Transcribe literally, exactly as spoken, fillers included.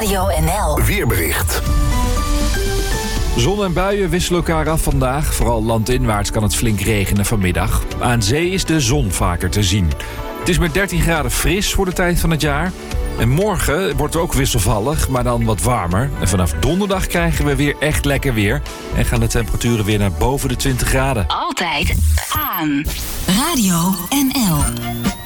Radio N L Weerbericht. Zon en buien wisselen elkaar af vandaag. Vooral landinwaarts kan het flink regenen vanmiddag. Aan zee is de zon vaker te zien. Het is met dertien graden fris voor de tijd van het jaar. En morgen wordt het ook wisselvallig, maar dan wat warmer. En vanaf donderdag krijgen we weer echt lekker weer. En gaan de temperaturen weer naar boven de twintig graden. Altijd aan Radio N L.